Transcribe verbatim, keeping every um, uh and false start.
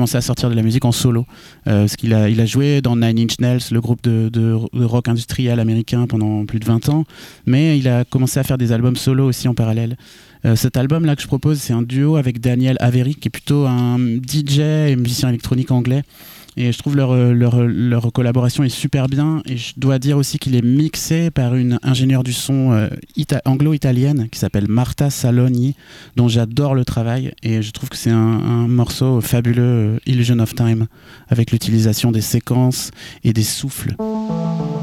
commencé à sortir de la musique en solo. Euh, parce qu'il a, il a joué dans Nine Inch Nails, le groupe de, de, de rock industriel américain, pendant plus de vingt ans, mais il a commencé à faire des albums solo aussi en parallèle. Euh, cet album-là que je propose, c'est un duo avec Daniel Avery, qui est plutôt un D J et musicien électronique anglais. Et je trouve leur, leur, leur collaboration est super bien. Et je dois dire aussi qu'il est mixé par une ingénieure du son euh, ita- anglo-italienne qui s'appelle Marta Salogni, dont j'adore le travail. Et je trouve que c'est un, un morceau fabuleux, euh, Illusion of Time, avec l'utilisation des séquences et des souffles.